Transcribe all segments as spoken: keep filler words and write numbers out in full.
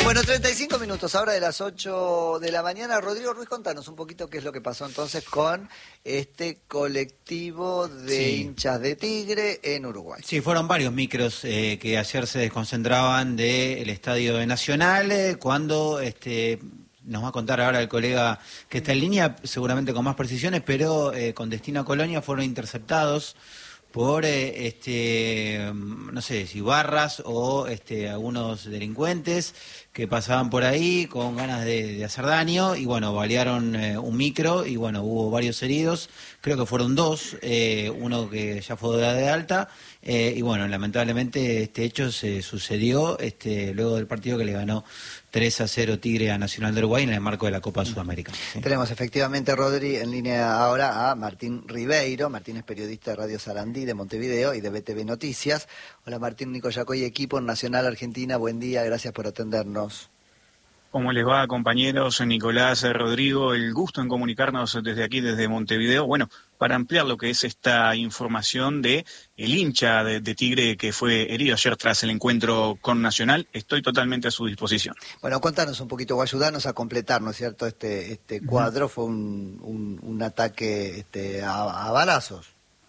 Bueno, treinta y cinco minutos, ahora de las ocho de la mañana. Rodrigo Ruiz, contanos un poquito qué es lo que pasó entonces con este colectivo de Sí. hinchas de Tigre en Uruguay. Sí, fueron varios micros eh, que ayer se desconcentraban del Estadio de Nacional, eh, cuando este, nos va a contar ahora el colega que está en línea, seguramente con más precisiones, pero eh, con destino a Colonia fueron interceptados por, eh, este, no sé, si barras o este, algunos delincuentes que pasaban por ahí con ganas de, de hacer daño y bueno, balearon eh, un micro y bueno, hubo varios heridos, creo que fueron dos, eh, uno que ya fue dado de alta eh, y bueno, lamentablemente este hecho se sucedió este, luego del partido que le ganó tres a cero Tigre a Nacional de Uruguay en el marco de la Copa Sudamericana. ¿Sí? Tenemos efectivamente, Rodri, en línea ahora a Martín Ribeiro. Martín es periodista de Radio Sarandí de Montevideo y de B T V Noticias. Hola Martín, Nico Yacoy, equipo en Nacional Argentina, buen día, gracias por atendernos. ¿Cómo les va, compañeros? Nicolás, Rodrigo, el gusto en comunicarnos desde aquí, desde Montevideo. Bueno, para ampliar lo que es esta información de el hincha de, de Tigre que fue herido ayer tras el encuentro con Nacional, estoy totalmente a su disposición. Bueno, contanos un poquito o ayudarnos a completar, ¿no es cierto? Este este cuadro fue un, un, un ataque este, a, a balazos.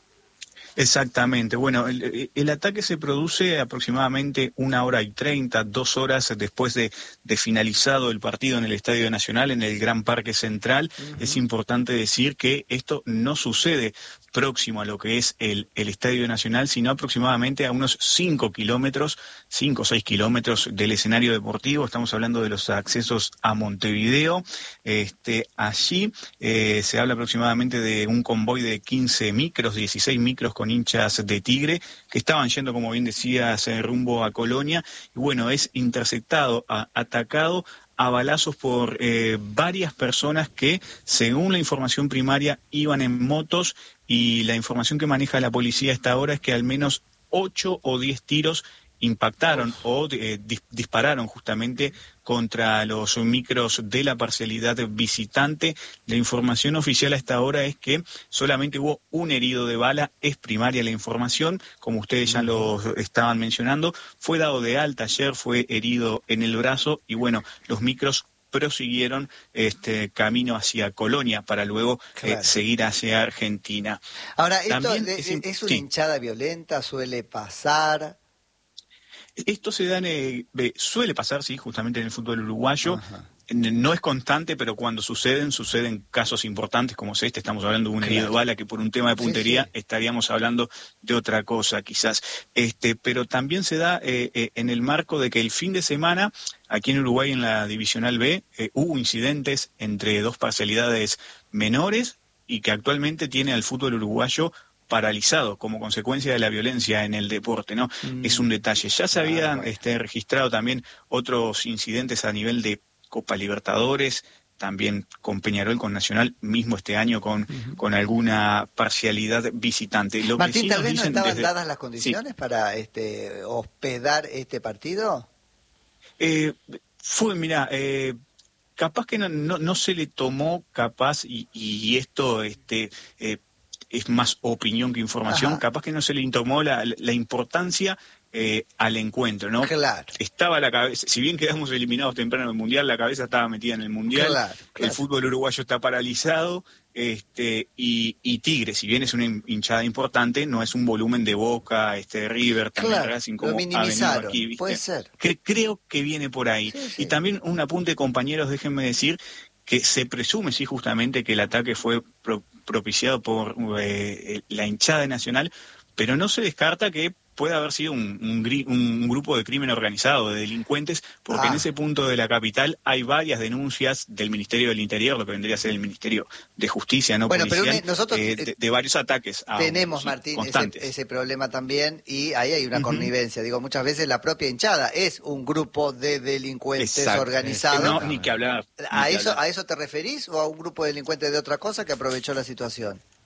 Exactamente. Bueno, el, el ataque se produce aproximadamente una hora y treinta, dos horas después de, de finalizado el partido en el Estadio Nacional, en el Gran Parque Central. Uh-huh. Es importante decir que esto no sucede próximo a lo que es el, el Estadio Nacional, sino aproximadamente a unos cinco kilómetros, cinco o seis kilómetros del escenario deportivo. Estamos hablando de los accesos a Montevideo. Este, allí eh, se habla aproximadamente de un convoy de quince micros, dieciséis micros con hinchas de Tigre, que estaban yendo, como bien decías, rumbo a Colonia, y bueno, es interceptado, a, atacado a balazos por eh, varias personas que, según la información primaria, iban en motos, y la información que maneja la policía hasta ahora es que al menos ocho o diez tiros impactaron o eh, dis dispararon justamente contra los micros de la parcialidad visitante. La información oficial hasta ahora es que solamente hubo un herido de bala, es primaria la información, como ustedes ya lo estaban mencionando, fue dado de alta ayer, fue herido en el brazo y bueno, los micros prosiguieron este camino hacia Colonia para luego claro. eh, seguir hacia Argentina. Ahora, esto También de, es, es una sí. hinchada violenta, suele pasar. Esto se da, en, eh, suele pasar, sí, justamente en el fútbol uruguayo. Ajá. No es constante, pero cuando suceden, suceden casos importantes como este. Estamos hablando de un herido de bala que por un tema de puntería sí, sí. estaríamos hablando de otra cosa quizás. Este, pero también se da eh, eh, en el marco de que el fin de semana, aquí en Uruguay en la Divisional B, eh, hubo incidentes entre dos parcialidades menores y que actualmente tiene al fútbol uruguayo paralizado como consecuencia de la violencia en el deporte, ¿no? Mm. Es un detalle. Ya se habían ah, bueno. este, registrado también otros incidentes a nivel de Copa Libertadores, también con Peñarol, con Nacional, mismo este año con, uh-huh. con alguna parcialidad visitante. Lo Martín, que sí tal vez no estaban desde... dadas las condiciones sí. para este, hospedar este partido. Eh, fue, mira, eh, capaz que no, no, no se le tomó capaz, y, y esto este, eh, es más opinión que información, Ajá. capaz que no se le tomó la, la importancia eh, al encuentro, ¿no? Claro. Estaba la cabeza, si bien quedamos eliminados temprano del Mundial, la cabeza estaba metida en el Mundial, claro, claro. El fútbol uruguayo está paralizado, este, y, y Tigre, si bien es una hinchada importante, no es un volumen de Boca, este, River, también claro, Racing, como lo minimizaron, ha venido aquí, ¿viste? Puede ser. Que, creo que viene por ahí. Sí, sí. Y también un apunte, compañeros, déjenme decir, que se presume, sí, justamente, que el ataque fue pro, propiciado por eh, la hinchada Nacional, pero no se descarta que puede haber sido un, un, un grupo de crimen organizado, de delincuentes, porque ah. en ese punto de la capital hay varias denuncias del Ministerio del Interior, lo que vendría a ser el Ministerio de Justicia, no bueno, policial, pero nosotros eh, de, de varios ataques. A tenemos, sí, Martín, ese, ese problema también, y ahí hay una uh-huh. connivencia. Digo, muchas veces la propia hinchada es un grupo de delincuentes Exacto. organizados. No, ni que hablar. Ni ¿A, que eso, hablar. ¿A eso te referís o a un grupo de delincuentes de otra cosa que aprovechó la situación?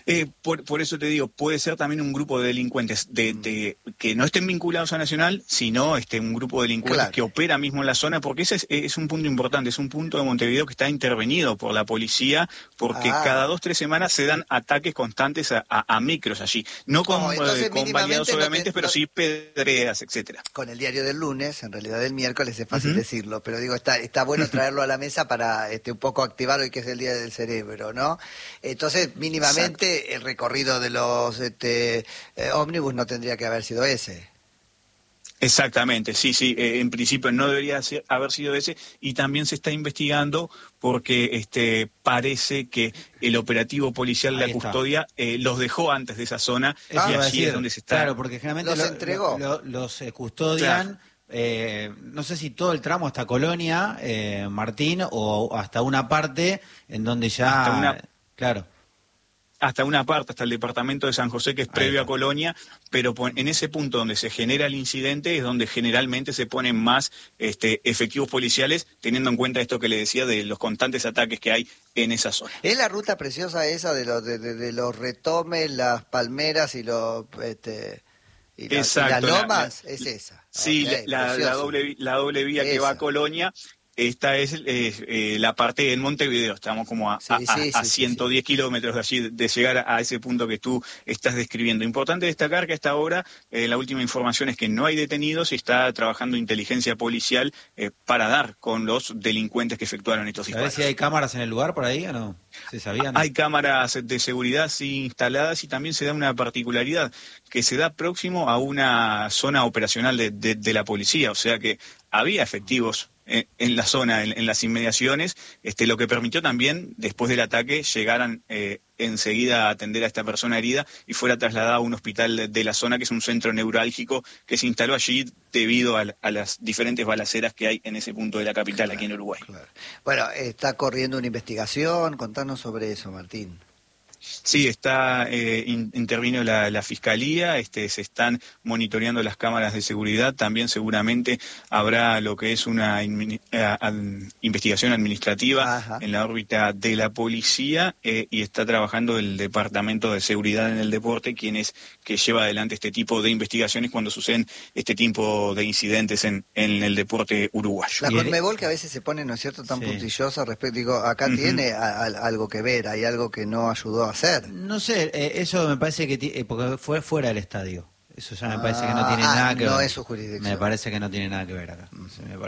Eh, por, por eso te digo, puede ser también un grupo de delincuentes de, de, que no estén vinculados a Nacional, sino este, un grupo de delincuentes claro. que opera mismo en la zona, porque ese es, es un punto importante, es un punto de Montevideo que está intervenido por la policía, porque ah. cada dos, tres semanas se dan ataques constantes a, a, a micros allí. No con, oh, eh, con baleados, obviamente, no te, pero no, sí pedreas, etcétera. Con el diario del lunes, en realidad del miércoles, es fácil uh-huh. decirlo, pero digo, está, está bueno traerlo a la mesa para este, un poco activar hoy que es el Día del Cerebro, ¿no? Entonces, mínimamente, Exacto. el recorrido de los este, eh, ómnibus no tendría que haber sido ese. Exactamente, sí, sí, eh, en principio no debería ser, haber sido ese, y también se está investigando porque este parece que el operativo policial de la custodia eh, los dejó antes de esa zona, ah, y allí decir, es donde se está... Claro, porque generalmente los lo, entregó. Lo, lo, los eh, custodian, claro. eh, no sé si todo el tramo hasta Colonia, eh, Martín, o hasta una parte en donde ya... Hasta una... Claro. hasta una parte, hasta el departamento de San José, que es previo a Colonia, pero en ese punto donde se genera el incidente es donde generalmente se ponen más este, efectivos policiales, teniendo en cuenta esto que le decía de los constantes ataques que hay en esa zona. ¿Es la ruta preciosa esa de los, de, de, de los retomes, las palmeras y los... Este... Y, la, Exacto, y las lomas? la, la, es esa. Sí, okay, la, la, doble, la doble vía esa. que va a Colonia... Esta es eh, eh, la parte en Montevideo, estamos como a, sí, a, sí, a, a sí, ciento diez sí. kilómetros de allí, de llegar a ese punto que tú estás describiendo. Importante destacar que hasta ahora eh, la última información es que no hay detenidos y está trabajando inteligencia policial eh, para dar con los delincuentes que efectuaron estos disparos. ¿Sabes si hay cámaras en el lugar por ahí o no? ¿Se sabían? Hay cámaras de seguridad sí, instaladas, y también se da una particularidad, que se da próximo a una zona operacional de, de, de la policía, o sea que había efectivos en, en la zona, en, en las inmediaciones, este, lo que permitió también, después del ataque, llegaran eh, enseguida a atender a esta persona herida y fuera trasladada a un hospital de, de la zona, que es un centro neurálgico que se instaló allí debido a, a las diferentes balaceras que hay en ese punto de la capital, claro, aquí en Uruguay. Claro. Bueno, está corriendo una investigación, contanos sobre eso, Martín. Sí, está eh, in, intervino la, la Fiscalía, este, se están monitoreando las cámaras de seguridad, también seguramente habrá lo que es una in, eh, ad, investigación administrativa Ajá. en la órbita de la policía, eh, y está trabajando el Departamento de Seguridad en el Deporte, quien es que lleva adelante este tipo de investigaciones cuando suceden este tipo de incidentes en, en el deporte uruguayo. La Conmebol, que a veces se pone, ¿no es cierto?, tan sí. puntillosa respecto, digo, acá uh-huh. tiene a, a, algo que ver, hay algo que no ayudó a hacer. No sé, eh, eso me parece que t- eh, porque fue fuera del estadio. Eso ya me parece que no tiene ah, nada que no ver. Es su jurisdicción. Me parece que no tiene nada que ver acá. Mm.